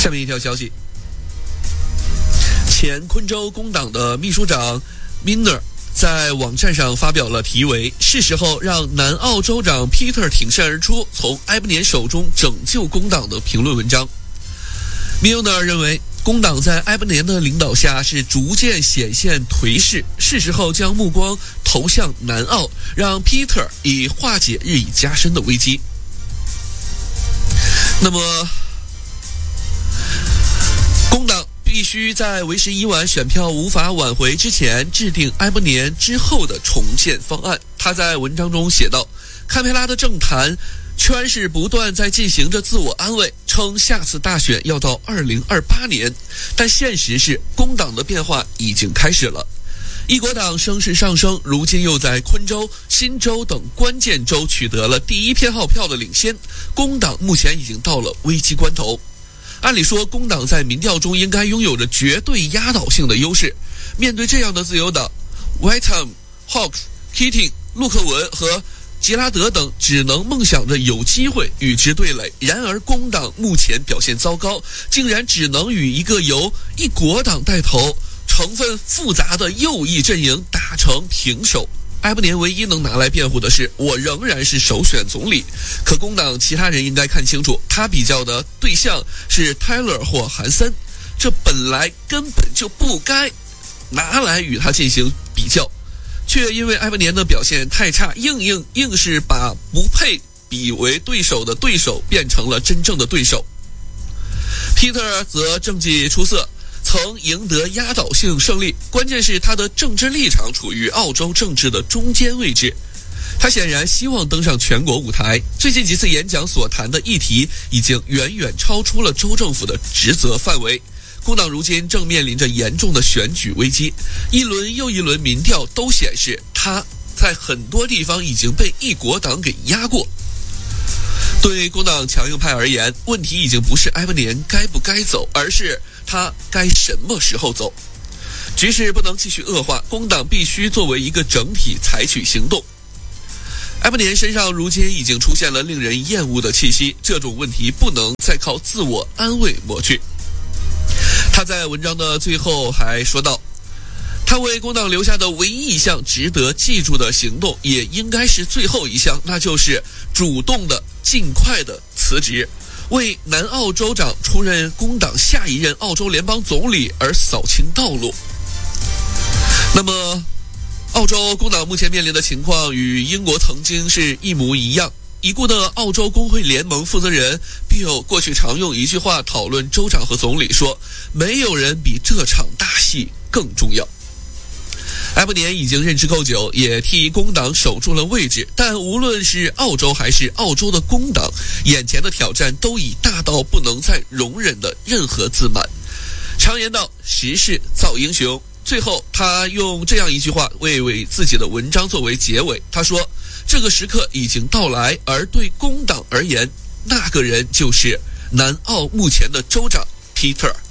下面一条消息，前昆州工党的秘书长 Minner 在网站上发表了题为“是时候让南澳州长 Peter 挺身而出，从埃伯年手中拯救工党”的评论文章。Minner 认为，工党在埃伯年的领导下是逐渐显现颓势，是时候将目光投向南澳，让 Peter 以化解日益加深的危机。那么，工党必须在为时已晚、选票无法挽回之前，制定埃伯年之后的重建方案。他在文章中写道：“堪培拉的政坛圈是不断在进行着自我安慰，称下次大选要到2028年，但现实是工党的变化已经开始了。一国党声势上升，如今又在昆州、新州等关键州取得了第一偏好票的领先，工党目前已经到了危机关头。按理说，工党在民调中应该拥有着绝对压倒性的优势。面对这样的自由党 ，Whitham、Hawkes、Keating、陆克文和吉拉德等只能梦想着有机会与之对垒。然而，工党目前表现糟糕，竟然只能与一个由一国党带头、成分复杂的右翼阵营打成平手。埃伯年唯一能拿来辩护的是，我仍然是首选总理。可工党其他人应该看清楚，他比较的对象是泰勒或韩森，这本来根本就不该拿来与他进行比较，却因为埃伯年的表现太差，硬是把不配比为对手的对手变成了真正的对手。Peter 则政绩出色，曾赢得压倒性胜利，关键是他的政治立场处于澳洲政治的中间位置。他显然希望登上全国舞台，最近几次演讲所谈的议题已经远远超出了州政府的职责范围。工党如今正面临着严重的选举危机，一轮又一轮民调都显示他在很多地方已经被一国党给压过。对工党强硬派而言，问题已经不是埃伯年该不该走，而是他该什么时候走。局势不能继续恶化，工党必须作为一个整体采取行动。埃伯年身上如今已经出现了令人厌恶的气息，这种问题不能再靠自我安慰抹去。他在文章的最后还说道，他为工党留下的唯一一项值得记住的行动，也应该是最后一项，那就是主动的、尽快的辞职，为南澳州长出任工党下一任澳洲联邦总理而扫清道路。那么，澳洲工党目前面临的情况与英国曾经是一模一样。已故的澳洲工会联盟负责人 Bill 过去常用一句话讨论州长和总理，说没有人比这场大戏更重要。埃伯年已经任职够久，也替工党守住了位置，但无论是澳洲还是澳洲的工党，眼前的挑战都已大到不能再容忍的任何自满。常言道，时势造英雄。最后，他用这样一句话为自己的文章作为结尾，他说，这个时刻已经到来，而对工党而言，那个人就是南澳目前的州长 Peter。